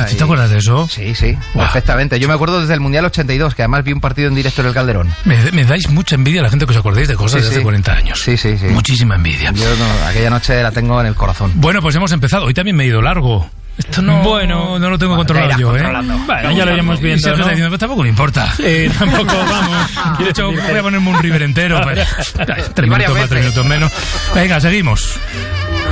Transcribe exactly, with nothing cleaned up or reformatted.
nada. ¿Tú te acuerdas de eso? Sí, sí, wow. Perfectamente. Yo me acuerdo desde el Mundial ochenta y dos, que además vi un partido en directo en el Calderón. Me, me dais mucha envidia a la gente que os acordéis de cosas sí, de hace sí. cuarenta años. Sí, sí, sí. Muchísima envidia. Yo no, aquella noche la tengo en el corazón. Bueno, pues hemos empezado. Hoy también me he ido largo. Esto no, bueno, no lo tengo bueno, controlado yo, ¿eh? Bueno, ya lo iremos viendo, ¿no? Está diciendo, pues tampoco me importa. Sí, tampoco, vamos. De hecho, voy a ponerme un River entero. Pero, tres minutos más, tres minutos menos. Venga, seguimos.